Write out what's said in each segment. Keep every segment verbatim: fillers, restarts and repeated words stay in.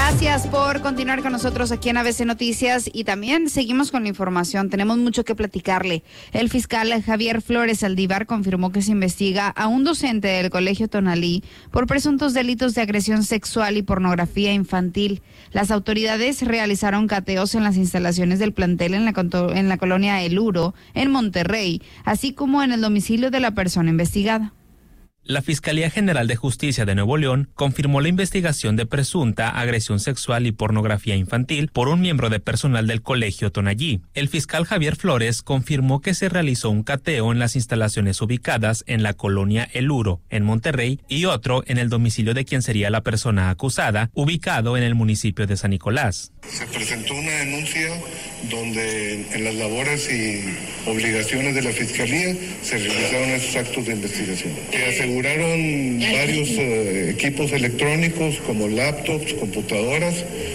Gracias por continuar con nosotros aquí en A B C Noticias y también seguimos con la información. Tenemos mucho que platicarle. El fiscal Javier Flores Saldívar confirmó que se investiga a un docente del Colegio Tonalí por presuntos delitos de agresión sexual y pornografía infantil. Las autoridades realizaron cateos en las instalaciones del plantel en la, en la colonia El Uro, en Monterrey, así como en el domicilio de la persona investigada. La Fiscalía General de Justicia de Nuevo León confirmó la investigación de presunta agresión sexual y pornografía infantil por un miembro de personal del Colegio Tonallí. El fiscal Javier Flores confirmó que se realizó un cateo en las instalaciones ubicadas en la colonia El Uro, en Monterrey, y otro en el domicilio de quien sería la persona acusada, ubicado en el municipio de San Nicolás. Se presentó una denuncia donde en las labores y obligaciones de la Fiscalía se realizaron esos actos de investigación. Se aseguraron varios eh, equipos electrónicos como laptops, computadoras,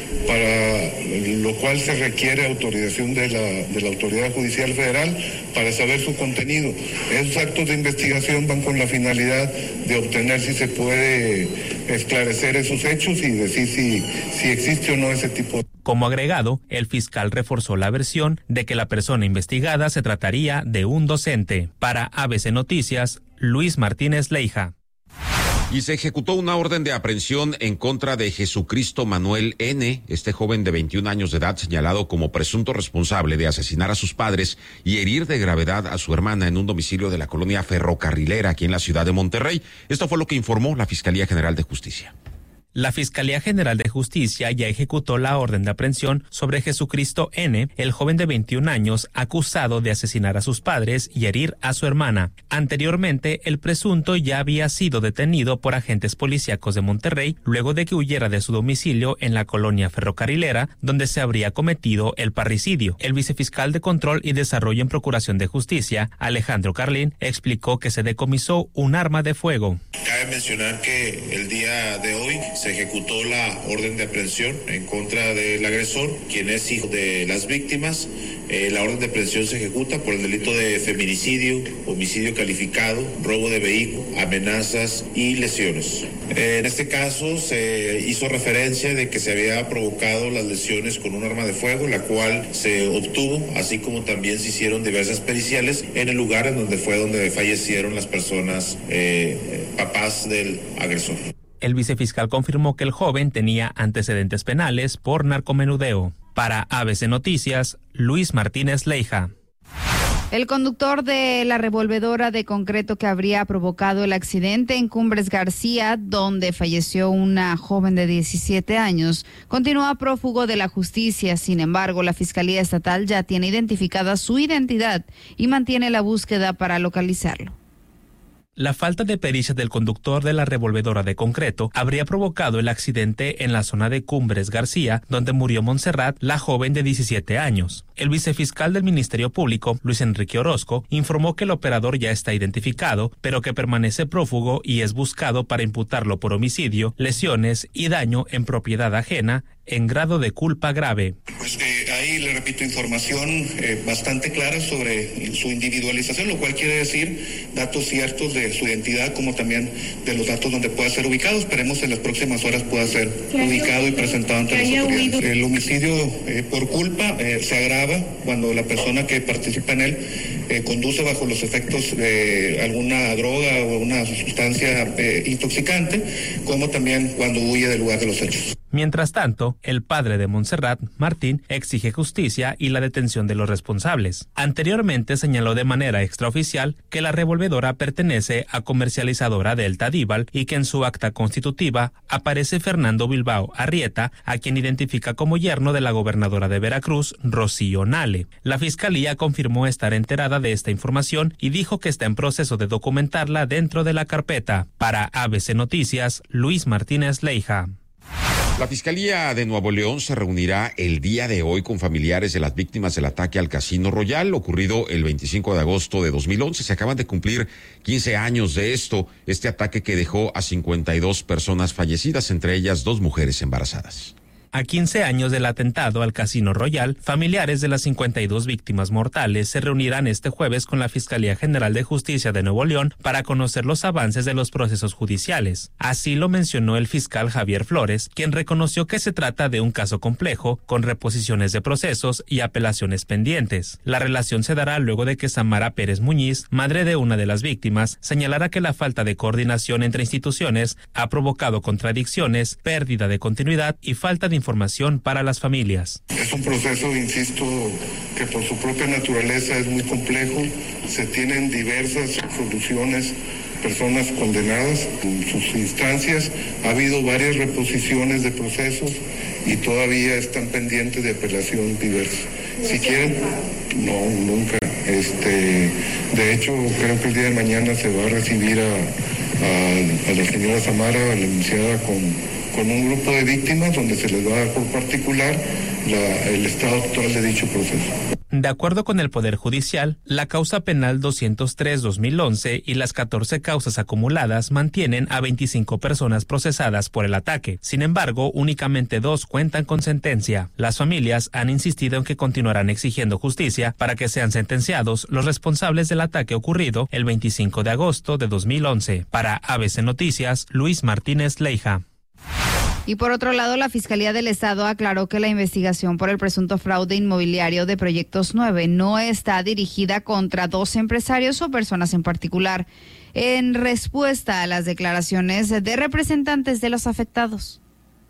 para lo cual se requiere autorización de la, de la Autoridad Judicial Federal para saber su contenido. Esos actos de investigación van con la finalidad de obtener si se puede esclarecer esos hechos y decir si, si existe o no ese tipo de... Como agregado, el fiscal reforzó la versión de que la persona investigada se trataría de un docente. Para A B C Noticias, Luis Martínez Leija. Y se ejecutó una orden de aprehensión en contra de Jesucristo Manuel N., este joven de veintiún años de edad señalado como presunto responsable de asesinar a sus padres y herir de gravedad a su hermana en un domicilio de la colonia Ferrocarrilera aquí en la ciudad de Monterrey. Esto fue lo que informó la Fiscalía General de Justicia. La Fiscalía General de Justicia ya ejecutó la orden de aprehensión sobre Jesucristo N., el joven de veintiún años acusado de asesinar a sus padres y herir a su hermana. Anteriormente, el presunto ya había sido detenido por agentes policíacos de Monterrey luego de que huyera de su domicilio en la colonia Ferrocarrilera, donde se habría cometido el parricidio. El vicefiscal de Control y Desarrollo en Procuración de Justicia, Alejandro Carlín, explicó que se decomisó un arma de fuego. Cabe mencionar que el día de hoy se ejecutó la orden de aprehensión en contra del agresor, quien es hijo de las víctimas. Eh, la orden de aprehensión se ejecuta por el delito de feminicidio, homicidio calificado, robo de vehículo, amenazas y lesiones. Eh, en este caso se hizo referencia de que se había provocado las lesiones con un arma de fuego, la cual se obtuvo, así como también se hicieron diversas periciales en el lugar en donde fue donde fallecieron las personas, eh, papás del agresor. El vicefiscal confirmó que el joven tenía antecedentes penales por narcomenudeo. Para A B C Noticias, Luis Martínez Leija. El conductor de la revolvedora de concreto que habría provocado el accidente en Cumbres García, donde falleció una joven de diecisiete años, continúa prófugo de la justicia. Sin embargo, la Fiscalía Estatal ya tiene identificada su identidad y mantiene la búsqueda para localizarlo. La falta de pericia del conductor de la revolvedora de concreto habría provocado el accidente en la zona de Cumbres García, donde murió Montserrat, la joven de diecisiete años. El vicefiscal del Ministerio Público, Luis Enrique Orozco, informó que el operador ya está identificado, pero que permanece prófugo y es buscado para imputarlo por homicidio, lesiones y daño en propiedad ajena en grado de culpa grave. Pues eh, ahí le repito información eh, bastante clara sobre su individualización, lo cual quiere decir datos ciertos de su identidad, como también de los datos donde pueda ser ubicado. Esperemos en las próximas horas pueda ser ubicado y presentado ante las autoridades. El homicidio eh, por culpa eh, se agrava cuando la persona que participa en él eh, conduce bajo los efectos de alguna droga o una sustancia eh, intoxicante, como también cuando huye del lugar de los hechos. Mientras tanto, el padre de Montserrat, Martín, exige justicia y la detención de los responsables. Anteriormente señaló de manera extraoficial que la revolvedora pertenece a Comercializadora Delta Díbal y que en su acta constitutiva aparece Fernando Bilbao Arrieta, a quien identifica como yerno de la gobernadora de Veracruz, Rocío Nale. La Fiscalía confirmó estar enterada de esta información y dijo que está en proceso de documentarla dentro de la carpeta. Para A B C Noticias, Luis Martínez Leija. La Fiscalía de Nuevo León se reunirá el día de hoy con familiares de las víctimas del ataque al Casino Royal ocurrido el veinticinco de agosto de dos mil once. Se acaban de cumplir quince años de esto, este ataque que dejó a cincuenta y dos personas fallecidas, entre ellas dos mujeres embarazadas. A quince años del atentado al Casino Royal, familiares de las cincuenta y dos víctimas mortales se reunirán este jueves con la Fiscalía General de Justicia de Nuevo León para conocer los avances de los procesos judiciales. Así lo mencionó el fiscal Javier Flores, quien reconoció que se trata de un caso complejo, con reposiciones de procesos y apelaciones pendientes. La relación se dará luego de que Samara Pérez Muñiz, madre de una de las víctimas, señalara que la falta de coordinación entre instituciones ha provocado contradicciones, pérdida de continuidad y falta de información para las familias. Es un proceso, insisto, que por su propia naturaleza es muy complejo. Se tienen diversas soluciones, personas condenadas en sus instancias. Ha habido varias reposiciones de procesos y todavía están pendientes de apelación diversa. Si quieren, no, nunca. Este, de hecho, creo que el día de mañana se va a recibir a, a, a la señora Samara, a la denunciada, con con un grupo de víctimas donde se les va a dar por particular la, el estado actual de dicho proceso. De acuerdo con el Poder Judicial, la causa penal doscientos tres guión dos mil once y las catorce causas acumuladas mantienen a veinticinco personas procesadas por el ataque. Sin embargo, únicamente dos cuentan con sentencia. Las familias han insistido en que continuarán exigiendo justicia para que sean sentenciados los responsables del ataque ocurrido el veinticinco de agosto de dos mil once. Para A B C Noticias, Luis Martínez Leija. Y por otro lado, la Fiscalía del Estado aclaró que la investigación por el presunto fraude inmobiliario de Proyectos nueve no está dirigida contra dos empresarios o personas en particular, en respuesta a las declaraciones de representantes de los afectados.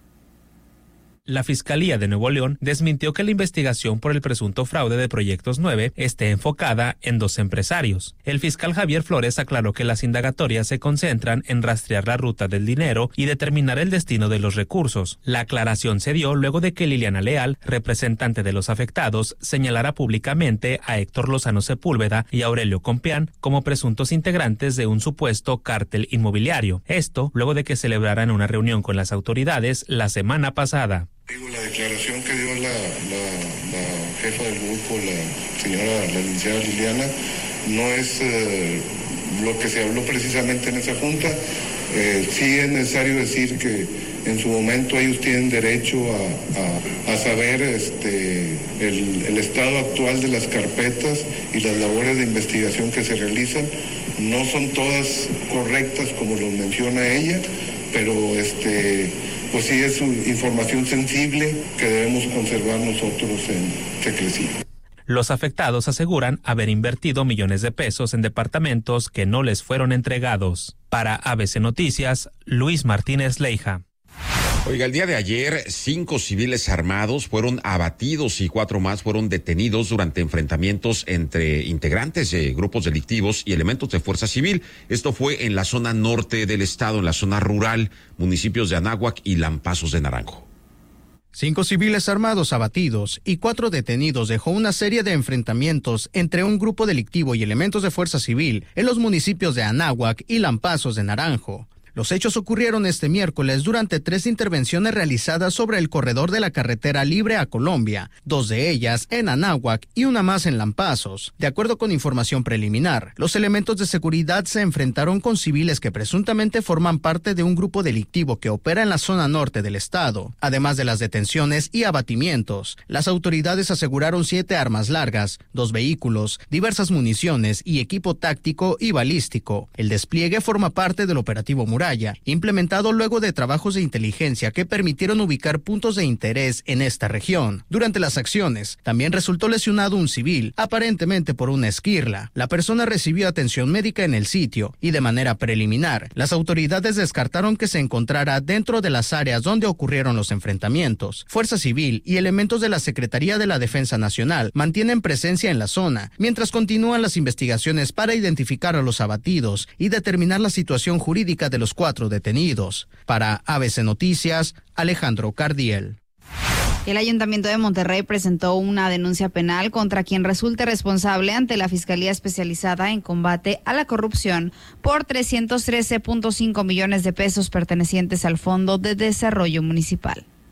La Fiscalía de Nuevo León desmintió que la investigación por el presunto fraude de Proyectos nueve esté enfocada en dos empresarios. El fiscal Javier Flores aclaró que las indagatorias se concentran en rastrear la ruta del dinero y determinar el destino de los recursos. La aclaración se dio luego de que Liliana Leal, representante de los afectados, señalara públicamente a Héctor Lozano Sepúlveda y Aurelio Compeán como presuntos integrantes de un supuesto cártel inmobiliario. Esto luego de que celebraran una reunión con las autoridades la semana pasada. La declaración que dio la, la, la jefa del grupo, la señora, la licenciada Liliana, no es eh, lo que se habló precisamente en esa junta. Eh, sí es necesario decir que en su momento ellos tienen derecho a, a, a saber este, el, el estado actual de las carpetas y las labores de investigación que se realizan. No son todas correctas como lo menciona ella, pero este... pues sí es información sensible que debemos conservar nosotros en secrecía. Los afectados aseguran haber invertido millones de pesos en departamentos que no les fueron entregados. Para A B C Noticias, Luis Martínez Leija. Oiga, el día de ayer, cinco civiles armados fueron abatidos y cuatro más fueron detenidos durante enfrentamientos entre integrantes de grupos delictivos y elementos de fuerza civil. Esto fue en la zona norte del estado, en la zona rural, municipios de Anáhuac y Lampazos de Naranjo. Cinco civiles armados abatidos y cuatro detenidos dejó una serie de enfrentamientos entre un grupo delictivo y elementos de fuerza civil en los municipios de Anáhuac y Lampazos de Naranjo. Los hechos ocurrieron este miércoles durante tres intervenciones realizadas sobre el corredor de la carretera libre a Colombia, dos de ellas en Anáhuac y una más en Lampazos. De acuerdo con información preliminar, los elementos de seguridad se enfrentaron con civiles que presuntamente forman parte de un grupo delictivo que opera en la zona norte del estado. Además de las detenciones y abatimientos, las autoridades aseguraron siete armas largas, dos vehículos, diversas municiones y equipo táctico y balístico. El despliegue forma parte del operativo Muralla, implementado luego de trabajos de inteligencia que permitieron ubicar puntos de interés en esta región. Durante las acciones, también resultó lesionado un civil, aparentemente por una esquirla. La persona recibió atención médica en el sitio y de manera preliminar, las autoridades descartaron que se encontrara dentro de las áreas donde ocurrieron los enfrentamientos. Fuerza Civil y elementos de la Secretaría de la Defensa Nacional mantienen presencia en la zona, mientras continúan las investigaciones para identificar a los abatidos y determinar la situación jurídica de los cuatro detenidos. Para A B C Noticias, Alejandro Cardiel. El Ayuntamiento de Monterrey presentó una denuncia penal contra quien resulte responsable ante la Fiscalía Especializada en Combate a la Corrupción por trescientos trece punto cinco millones de pesos pertenecientes al Fondo de Desarrollo Municipal.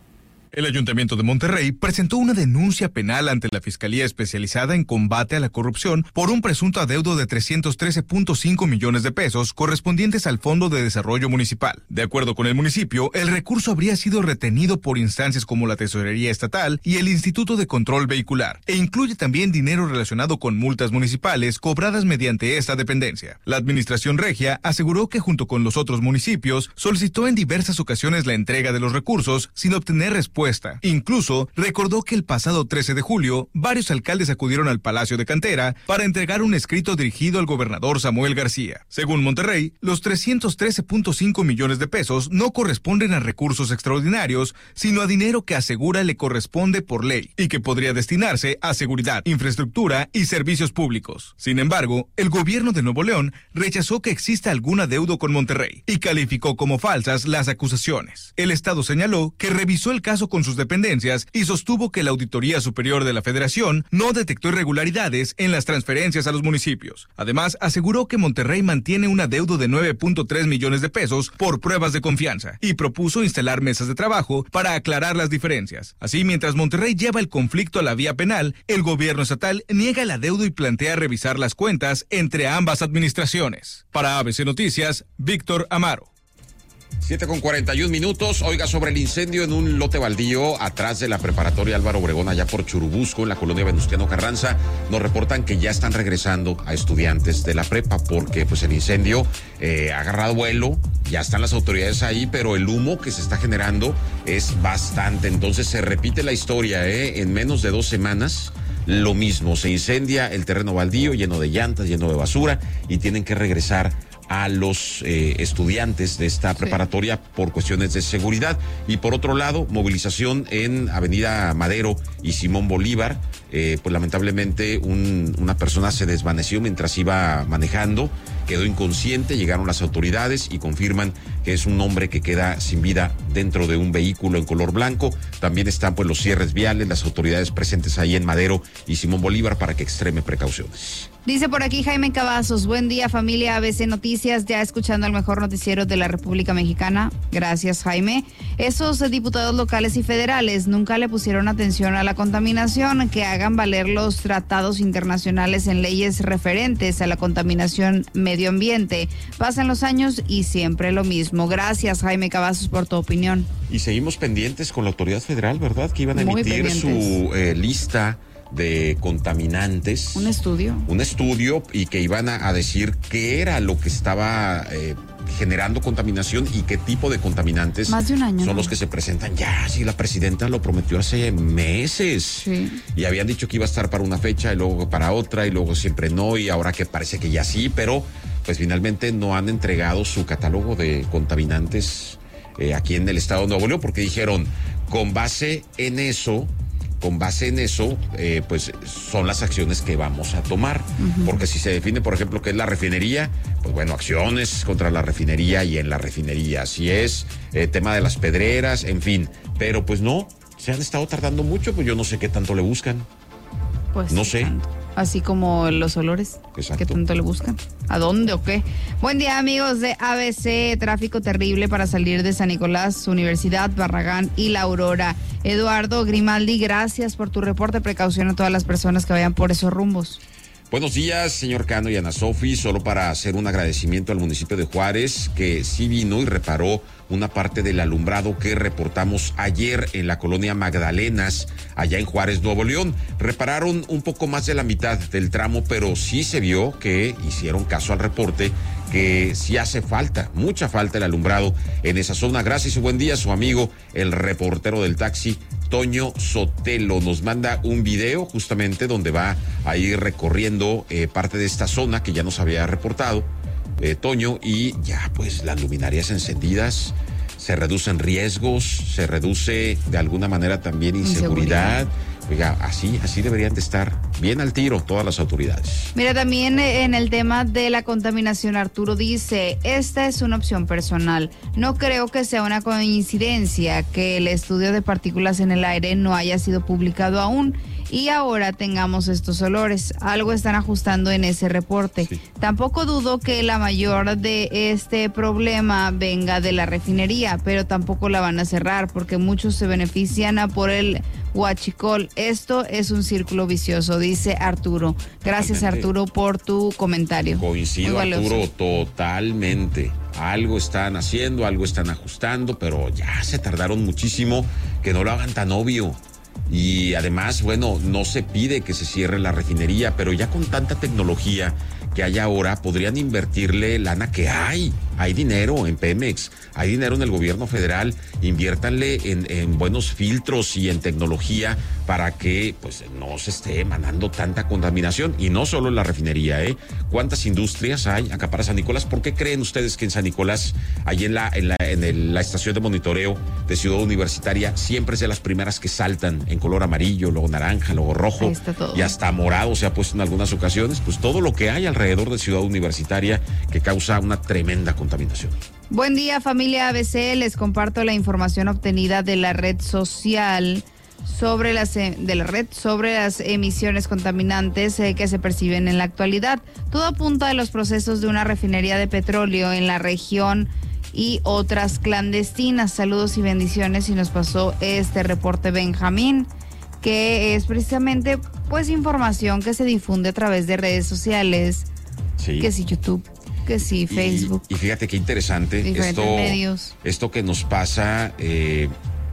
El Ayuntamiento de Monterrey presentó una denuncia penal ante la Fiscalía Especializada en Combate a la Corrupción por un presunto adeudo de trescientos trece punto cinco millones de pesos correspondientes al Fondo de Desarrollo Municipal. De acuerdo con el municipio, el recurso habría sido retenido por instancias como la Tesorería Estatal y el Instituto de Control Vehicular, e incluye también dinero relacionado con multas municipales cobradas mediante esta dependencia. La Administración Regia aseguró que junto con los otros municipios solicitó en diversas ocasiones la entrega de los recursos sin obtener respuesta. Incluso recordó que el pasado trece de julio, varios alcaldes acudieron al Palacio de Cantera para entregar un escrito dirigido al gobernador Samuel García. Según Monterrey, los trescientos trece punto cinco millones de pesos no corresponden a recursos extraordinarios, sino a dinero que asegura le corresponde por ley y que podría destinarse a seguridad, infraestructura y servicios públicos. Sin embargo, el gobierno de Nuevo León rechazó que exista algún adeudo con Monterrey y calificó como falsas las acusaciones. El Estado señaló que revisó el caso con sus dependencias y sostuvo que la Auditoría Superior de la Federación no detectó irregularidades en las transferencias a los municipios. Además, aseguró que Monterrey mantiene un adeudo de nueve punto tres millones de pesos por pruebas de confianza y propuso instalar mesas de trabajo para aclarar las diferencias. Así, mientras Monterrey lleva el conflicto a la vía penal, el gobierno estatal niega el adeudo y plantea revisar las cuentas entre ambas administraciones. Para A B C Noticias, Víctor Amaro. siete con cuarenta y un minutos. Oiga, sobre el incendio en un lote baldío atrás de la preparatoria Álvaro Obregón, allá por Churubusco, en la colonia Venustiano Carranza, nos reportan que ya están regresando a estudiantes de la prepa porque pues el incendio eh, ha agarrado vuelo, ya están las autoridades ahí, pero el humo que se está generando es bastante. Entonces se repite la historia, ¿eh? En menos de dos semanas, lo mismo, se incendia el terreno baldío lleno de llantas, lleno de basura y tienen que regresar a los eh, estudiantes de esta preparatoria sí. por cuestiones de seguridad. Y por otro lado, movilización en Avenida Madero y Simón Bolívar. Eh, pues lamentablemente un, una persona se desvaneció mientras iba manejando, quedó inconsciente, llegaron las autoridades y confirman que es un hombre que queda sin vida dentro de un vehículo en color blanco. También están pues los cierres viales, las autoridades presentes ahí en Madero y Simón Bolívar para que extreme precauciones. Dice por aquí Jaime Cavazos, buen día familia A B C Noticias, ya escuchando el mejor noticiero de la República Mexicana. Gracias, Jaime. Esos diputados locales y federales nunca le pusieron atención a la contaminación, que hagan valer los tratados internacionales en leyes referentes a la contaminación medio ambiente. Pasan los años y siempre lo mismo. Gracias, Jaime Cavazos, por tu opinión. Y seguimos pendientes con la autoridad federal, ¿verdad? Que iban a emitir su eh, lista de contaminantes. Un estudio. Un estudio y que iban a, a decir qué era lo que estaba eh, generando contaminación y qué tipo de contaminantes Más de un año, son ¿no? los que se presentan ya. Sí, la presidenta lo prometió hace meses. Sí. Y habían dicho que iba a estar para una fecha y luego para otra y luego siempre no, y ahora que parece que ya sí, pero pues finalmente no han entregado su catálogo de contaminantes eh, aquí en el estado de Nuevo León, porque dijeron, con base en eso Con base en eso, eh, pues son las acciones que vamos a tomar. Uh-huh. Porque si se define, por ejemplo, qué es la refinería, pues bueno, acciones contra la refinería y en la refinería. Si es eh, tema de las pedreras, en fin. Pero pues no, se han estado tardando mucho, pues yo no sé qué tanto le buscan. Pues no sé. Tanto. Así como los olores. Exacto. ¿Qué tanto le buscan? ¿A dónde o qué? Buen día, amigos de A B C. Tráfico terrible para salir de San Nicolás, Universidad, Barragán y La Aurora. Eduardo Grimaldi, gracias por tu reporte. Precaución a todas las personas que vayan por esos rumbos. Buenos días, señor Cano y Ana Sofi. Solo para hacer un agradecimiento al municipio de Juárez, que sí vino y reparó una parte del alumbrado que reportamos ayer en la colonia Magdalenas, allá en Juárez, Nuevo León. Repararon un poco más de la mitad del tramo, pero sí se vio que hicieron caso al reporte, que sí hace falta, mucha falta el alumbrado en esa zona. Gracias y buen día, su amigo, el reportero del taxi, Toño Sotelo. Nos manda un video justamente donde va a ir recorriendo eh, parte de esta zona que ya nos había reportado eh, Toño, y ya pues las luminarias encendidas, se reducen riesgos, se reduce de alguna manera también inseguridad. Oiga, así, así deberían de estar bien al tiro todas las autoridades. Mira, también en el tema de la contaminación, Arturo dice, esta es una opción personal. No creo que sea una coincidencia que el estudio de partículas en el aire no haya sido publicado aún. y ahora tengamos estos olores. Algo están ajustando en ese reporte. Sí. Tampoco dudo que la mayor de este problema venga de la refinería, pero tampoco la van a cerrar porque muchos se benefician a por el huachicol. Esto es un círculo vicioso, dice Arturo. Gracias, totalmente. Arturo, por tu comentario. Coincido, Arturo, totalmente. Algo están haciendo, algo están ajustando, pero ya se tardaron muchísimo, que no lo hagan tan obvio. Y además, bueno, no se pide que se cierre la refinería, pero ya con tanta tecnología que hay ahora, podrían invertirle lana que hay. Hay dinero en Pemex, hay dinero en el gobierno federal, inviértanle en, en buenos filtros y en tecnología para que pues no se esté emanando tanta contaminación. Y no solo en la refinería, ¿eh? ¿Cuántas industrias hay acá para San Nicolás? ¿Por qué creen ustedes que en San Nicolás, ahí en la, en la, en el, la estación de monitoreo de Ciudad Universitaria, siempre es de las primeras que saltan en color amarillo, luego naranja, luego rojo y hasta morado se ha puesto en algunas ocasiones? Pues todo lo que hay alrededor de Ciudad Universitaria que causa una tremenda contaminación. Contaminación. Buen día, familia A B C. Les comparto la información obtenida de la red social sobre las de la red sobre las emisiones contaminantes eh, que se perciben en la actualidad. Todo apunta a los procesos de una refinería de petróleo en la región y otras clandestinas. Saludos y bendiciones. Y nos pasó este reporte Benjamín, que es precisamente pues información que se difunde a través de redes sociales, sí. que si YouTube, que sí, Facebook. Y, y fíjate qué interesante esto, medios. esto que nos pasa, eh,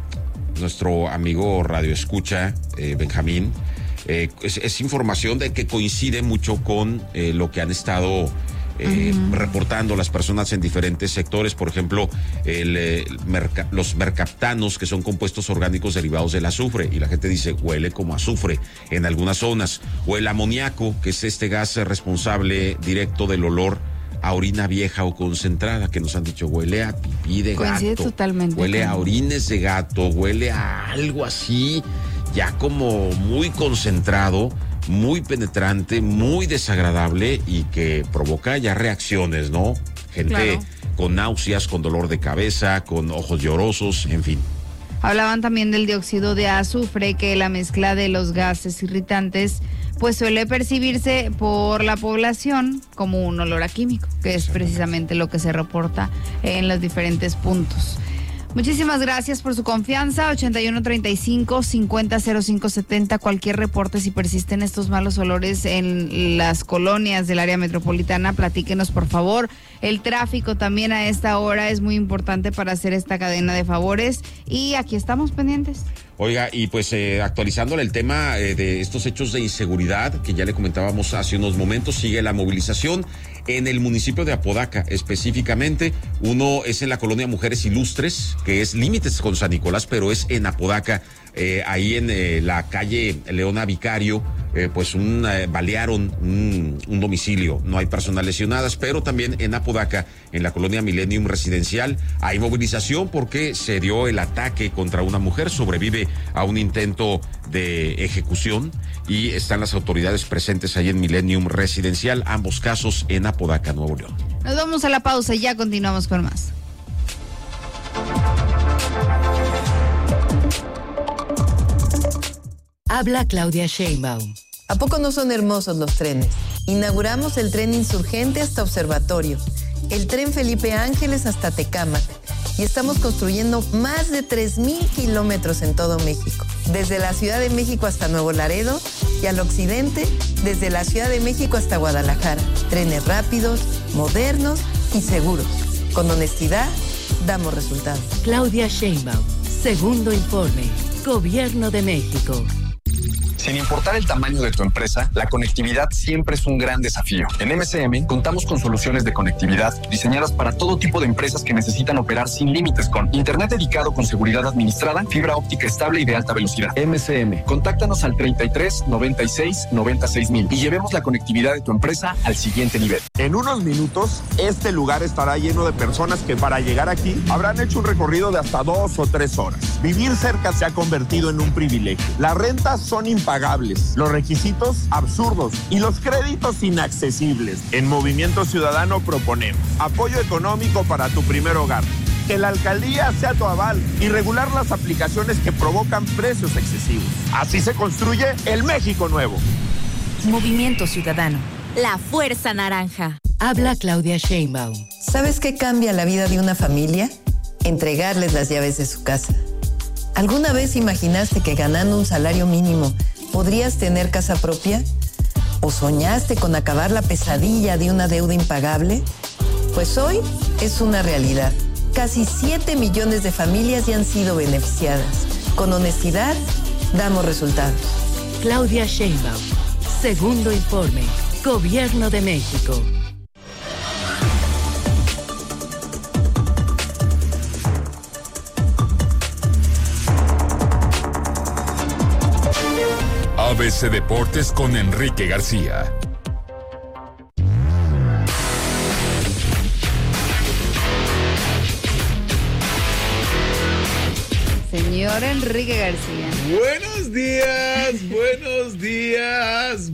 nuestro amigo Radio Escucha, eh, Benjamín, eh, es, es información de que coincide mucho con eh, lo que han estado eh, uh-huh. reportando las personas en diferentes sectores. Por ejemplo, el, el merca, los mercaptanos, que son compuestos orgánicos derivados del azufre, y la gente dice huele como azufre en algunas zonas, o el amoníaco, que es este gas responsable directo del olor a orina vieja o concentrada, que nos han dicho huele a pipí de Coincide gato, totalmente huele con... a orines de gato, huele a algo así, ya como muy concentrado, muy penetrante, muy desagradable y que provoca ya reacciones, ¿no? Gente claro. con náuseas, con dolor de cabeza, con ojos llorosos, en fin. Hablaban también del dióxido de azufre, que la mezcla de los gases irritantes pues suele percibirse por la población como un olor a químico, que es precisamente lo que se reporta en los diferentes puntos. Muchísimas gracias por su confianza. ochenta y uno treinta y cinco, cincuenta cero cinco setenta. Cualquier reporte, si persisten estos malos olores en las colonias del área metropolitana, platíquenos por favor. El tráfico también a esta hora es muy importante para hacer esta cadena de favores y aquí estamos pendientes. Oiga, y pues eh, actualizándole el tema eh, de estos hechos de inseguridad que ya le comentábamos hace unos momentos, sigue la movilización en el municipio de Apodaca específicamente. Uno es en la colonia Mujeres Ilustres, que es límites con San Nicolás, pero es en Apodaca, eh, ahí en eh, la calle Leona Vicario, eh, pues un eh, balearon un, un domicilio. No hay personas lesionadas, pero también en Apodaca, en la colonia Millennium Residencial, hay movilización porque se dio el ataque contra una mujer, sobrevive a un intento de ejecución y están las autoridades presentes ahí en Millennium Residencial, ambos casos en Apodaca, Nuevo León. Nos vamos a la pausa y ya continuamos con más. Habla Claudia Sheinbaum. ¿A poco no son hermosos los trenes? Inauguramos el tren Insurgente hasta Observatorio, el tren Felipe Ángeles hasta Tecámac, y estamos construyendo más de tres mil kilómetros en todo México, desde la Ciudad de México hasta Nuevo Laredo y al occidente, desde la Ciudad de México hasta Guadalajara. Trenes rápidos, modernos y seguros. Con honestidad, damos resultados. Claudia Sheinbaum, segundo informe, Gobierno de México. Sin importar el tamaño de tu empresa, la conectividad siempre es un gran desafío. En M C M contamos con soluciones de conectividad diseñadas para todo tipo de empresas que necesitan operar sin límites, con internet dedicado con seguridad administrada, fibra óptica estable y de alta velocidad. M C M, contáctanos al treinta y tres, noventa y seis, noventa y seis mil y llevemos la conectividad de tu empresa al siguiente nivel. En unos minutos, este lugar estará lleno de personas que para llegar aquí habrán hecho un recorrido de hasta dos o tres horas. Vivir cerca se ha convertido en un privilegio. Las rentas son impagables, los requisitos absurdos y los créditos inaccesibles. En Movimiento Ciudadano proponemos apoyo económico para tu primer hogar, Que la alcaldía sea tu aval y regular las aplicaciones que provocan precios excesivos. Así se construye el México nuevo. Movimiento Ciudadano. La Fuerza Naranja. Habla Claudia Sheinbaum. ¿Sabes qué cambia la vida de una familia? Entregarles las llaves de su casa. ¿Alguna vez imaginaste que ganando un salario mínimo podrías tener casa propia? ¿O soñaste con acabar la pesadilla de una deuda impagable? Pues hoy es una realidad. Casi siete millones de familias ya han sido beneficiadas. Con honestidad, damos resultados. Claudia Sheinbaum. Segundo informe. Gobierno de México. A B C Deportes con Enrique García. Señor Enrique García. Buenos días, buenos días,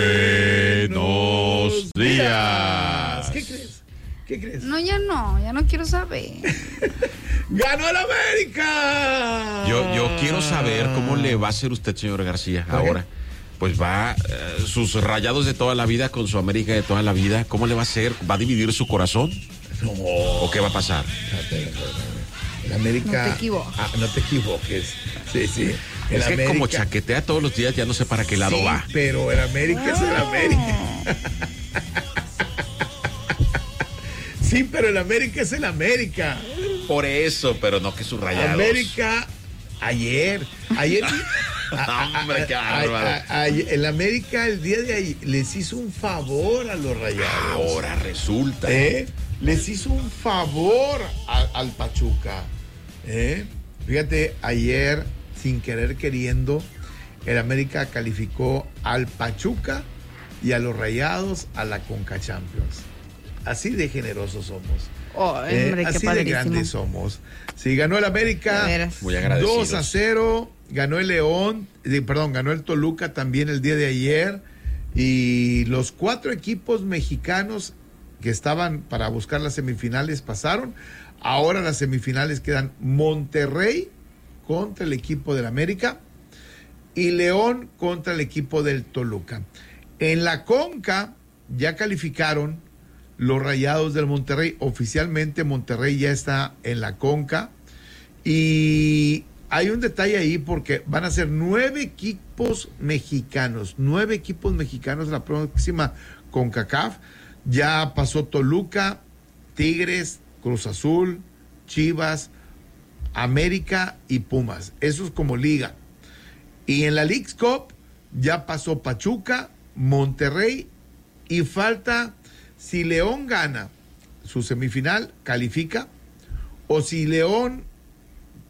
buenos días. ¿Qué crees? ¿Qué crees? No, ya no, ya no quiero saber. ¡Ganó el América! Yo, yo quiero saber cómo le va a hacer usted, señor García, ahora. Pues va, eh, sus Rayados de toda la vida con su América de toda la vida, ¿cómo le va a hacer? ¿Va a dividir su corazón? No. ¿O qué va a pasar? El América... No te equivoques. Ah, no te equivoques. Sí, sí. El es que América... como chaquetea todos los días, ya no sé para qué lado sí, va. pero el América oh. es el América. Sí, pero el América es el América. Por eso, pero no que sus Rayados. América, ayer, ayer... No, hombre, qué bárbaro. El América el día de ayer les hizo un favor a los Rayados. Ahora resulta. ¿Eh? Les hizo un favor a, al Pachuca. ¿Eh? Fíjate, ayer, sin querer queriendo, el América calificó al Pachuca y a los Rayados a la Conca Champions. Así de generosos somos. Oh, hombre, ¿Eh? Así qué de grandes somos. Sí, ganó el América muy agradecidos. dos a cero. Ganó el León, eh, perdón, ganó el Toluca también el día de ayer. Y los cuatro equipos mexicanos que estaban para buscar las semifinales pasaron. Ahora las semifinales quedan Monterrey contra el equipo del América y León contra el equipo del Toluca. En la Conca ya calificaron los Rayados del Monterrey. Oficialmente Monterrey ya está en la Conca. Y hay un detalle ahí porque van a ser nueve equipos mexicanos, nueve equipos mexicanos la próxima CONCACAF. Ya pasó Toluca, Tigres, Cruz Azul, Chivas, América y Pumas. Eso es como liga. Y en la Leagues Cup ya pasó Pachuca, Monterrey y falta si León gana su semifinal, califica, o si León